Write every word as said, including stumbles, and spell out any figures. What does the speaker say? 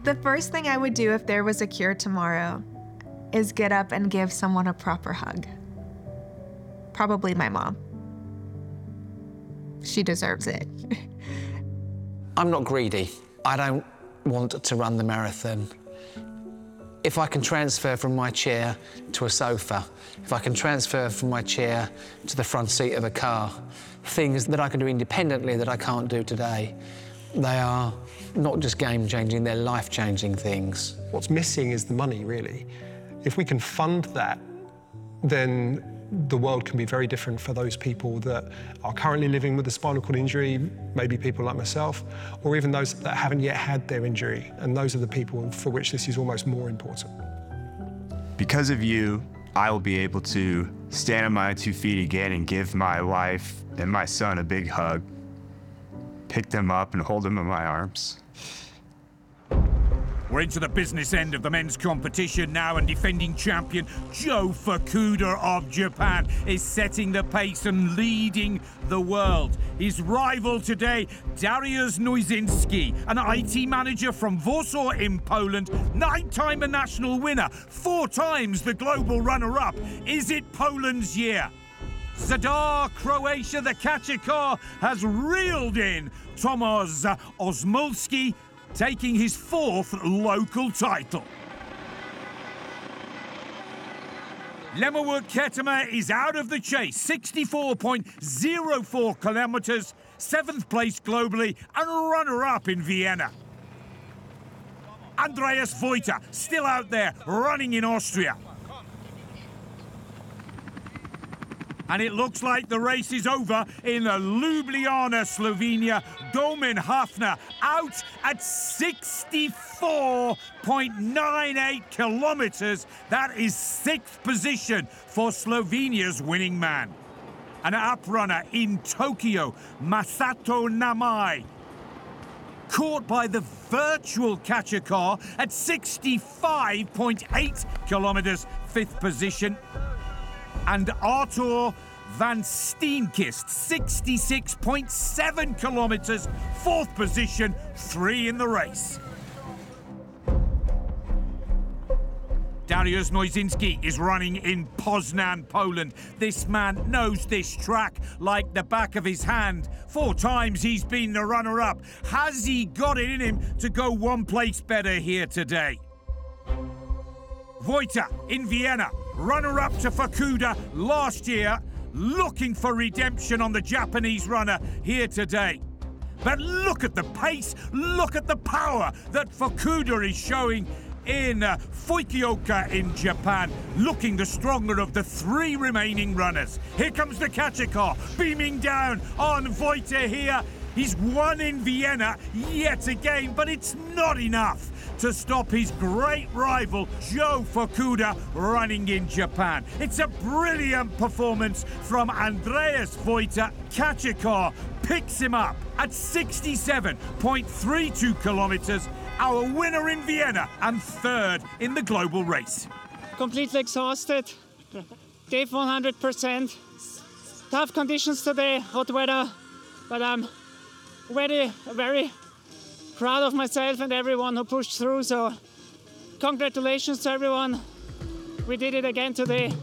The first thing I would do if there was a cure tomorrow is get up and give someone a proper hug. Probably my mom. She deserves it. I'm not greedy. I don't want to run the marathon. If I can transfer from my chair to a sofa, if I can transfer from my chair to the front seat of a car, things that I can do independently that I can't do today, they are not just game-changing, they're life-changing things. What's missing is the money, really. If we can fund that, then the world can be very different for those people that are currently living with a spinal cord injury, maybe people like myself, or even those that haven't yet had their injury. And those are the people for which this is almost more important. Because of you, I will be able to stand on my two feet again and give my wife and my son a big hug, pick them up and hold them in my arms. We're into the business end of the men's competition now, and defending champion Joe Fukuda of Japan is setting the pace and leading the world. His rival today, Dariusz Noizynski, an I T manager from Warsaw in Poland, nine-time national winner, four times the global runner-up. Is it Poland's year? Zadar, Croatia, the catcher car has reeled in Tomasz Osmulski, taking his fourth local title. Lemmerwood Ketema is out of the chase, sixty-four point zero four kilometres, seventh place globally and runner-up in Vienna. Andreas Vojta still out there, running in Austria. And it looks like the race is over in Ljubljana, Slovenia. Domen Hafner out at sixty-four point nine eight kilometres. That is sixth position for Slovenia's winning man. An uprunner in Tokyo, Masato Namai, caught by the virtual catcher car at sixty-five point eight kilometres, fifth position. And Artur van Steenkist, sixty-six point seven kilometres, fourth position, three in the race. Dariusz Noizynski is running in Poznan, Poland. This man knows this track like the back of his hand. Four times he's been the runner-up. Has he got it in him to go one place better here today? Vojta in Vienna, runner-up to Fukuda last year, looking for redemption on the Japanese runner here today. But look at the pace, look at the power that Fukuda is showing in uh, Fukuoka in Japan, looking the stronger of the three remaining runners. Here comes the catcher car, beaming down on Vojta here. He's won in Vienna yet again, but it's not enough to stop his great rival, Joe Fukuda, running in Japan. It's a brilliant performance from Andreas Vojta. Catcher car picks him up at sixty-seven point three two kilometres, our winner in Vienna and third in the global race. Completely exhausted, gave one hundred percent. Tough conditions today, hot weather, but I'm very, very proud of myself and everyone who pushed through, so congratulations to everyone. We did it again today.